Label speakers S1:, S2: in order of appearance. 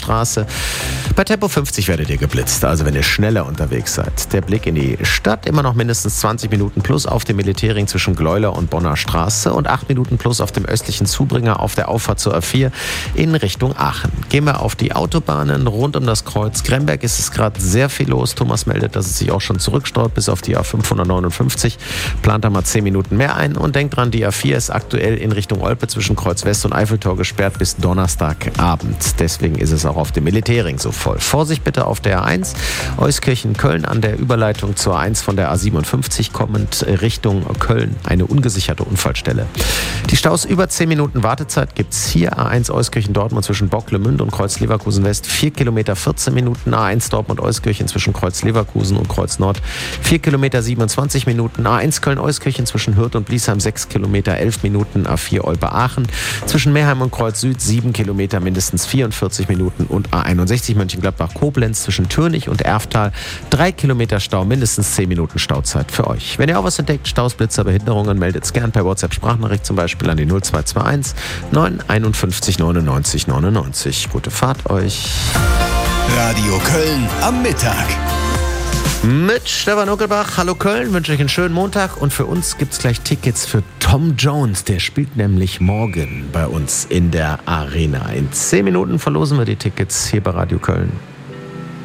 S1: Straße. Bei Tempo 50 werdet ihr geblitzt, also wenn ihr schneller unterwegs seid. Der Blick in die Stadt, immer noch mindestens 20 Minuten plus auf dem Militärring zwischen Gleuler und Bonner Straße und 8 Minuten plus auf dem östlichen Zubringer auf der Auffahrt zur A4 in Richtung Aachen. Gehen wir auf die Autobahnen rund um das Kreuz Gremberg, ist es gerade sehr viel los. Thomas meldet, dass es sich auch schon zurückstaut bis auf die A559. Plant da mal 10 Minuten mehr ein und denkt dran, die A4 ist aktuell in Richtung Olpe zwischen Kreuz West und Eiffeltor gesperrt bis Donnerstagabend. Deswegen ist es auch auf dem Militärring so voll. Vorsicht bitte auf der A1 Euskirchen-Köln an der Überleitung zur A1 von der A57 kommend Richtung Köln. Eine ungesicherte Unfallstelle. Die Staus über 10 Minuten Wartezeit gibt es hier. A1 Euskirchen-Dortmund zwischen Bocklemünd und Kreuz Leverkusen West 4 Kilometer 14 Minuten. A1 Dortmund-Euskirchen zwischen Kreuz Leverkusen und Kreuz Nord 4 Kilometer 27 Minuten. A1 Köln-Euskirchen zwischen Hürth und Bliesheim 6 Kilometer 11 Minuten. A4 Olpe-Aachen zwischen Meerheim und Kreuz Süd 7 Kilometer mindestens 44 Minuten. Und A61 Mönchengladbach-Koblenz zwischen Türnich und Erftal 3 Kilometer Stau, mindestens 10 Minuten Stauzeit für euch. Wenn ihr auch was entdeckt, Staus, Blitzer, Behinderungen, meldet es gern per WhatsApp-Sprachnachricht zum Beispiel an die 0221 951 99 99. Gute Fahrt euch.
S2: Radio Köln am Mittag.
S1: Mit Stefan Uckelbach. Hallo Köln, wünsche euch einen schönen Montag und für uns gibt es gleich Tickets für Tom Jones. Der spielt nämlich morgen bei uns in der Arena. In 10 Minuten verlosen wir die Tickets hier bei Radio Köln.